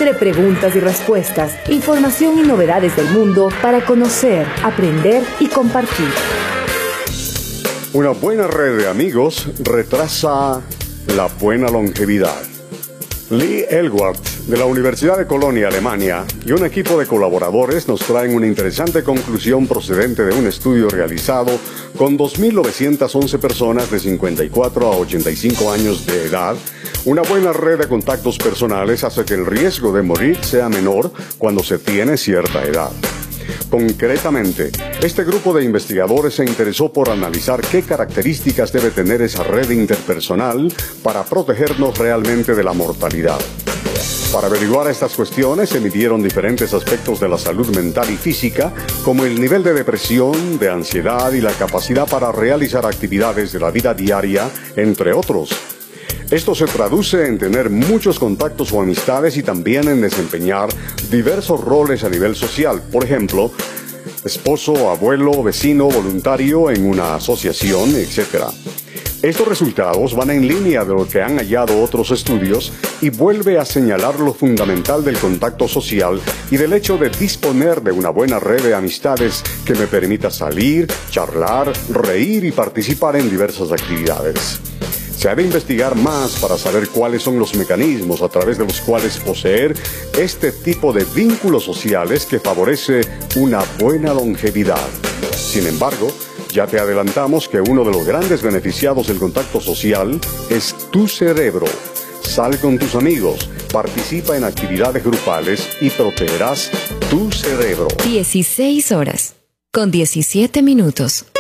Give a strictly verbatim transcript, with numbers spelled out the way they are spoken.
Entre preguntas y respuestas, información y novedades del mundo para conocer, aprender y compartir. Una buena red de amigos retrasa la buena longevidad. Lee Elwart, de la Universidad de Colonia, Alemania, y un equipo de colaboradores nos traen una interesante conclusión procedente de un estudio realizado con dos mil novecientas once personas de cincuenta y cuatro a ochenta y cinco años de edad. Una buena red de contactos personales hace que el riesgo de morir sea menor cuando se tiene cierta edad. Concretamente, este grupo de investigadores se interesó por analizar qué características debe tener esa red interpersonal para protegernos realmente de la mortalidad. Para averiguar estas cuestiones se midieron diferentes aspectos de la salud mental y física, como el nivel de depresión, de ansiedad y la capacidad para realizar actividades de la vida diaria, entre otros. Esto se traduce en tener muchos contactos o amistades y también en desempeñar diversos roles a nivel social. Por ejemplo, esposo, abuelo, vecino, voluntario en una asociación, etcétera. Estos resultados van en línea de lo que han hallado otros estudios y vuelve a señalar lo fundamental del contacto social y del hecho de disponer de una buena red de amistades que me permita salir, charlar, reír y participar en diversas actividades. Se ha de investigar más para saber cuáles son los mecanismos a través de los cuales poseer este tipo de vínculos sociales que favorece una buena longevidad. Sin embargo, ya te adelantamos que uno de los grandes beneficiados del contacto social es tu cerebro. Sal con tus amigos, participa en actividades grupales y protegerás tu cerebro. dieciséis horas con diecisiete minutos.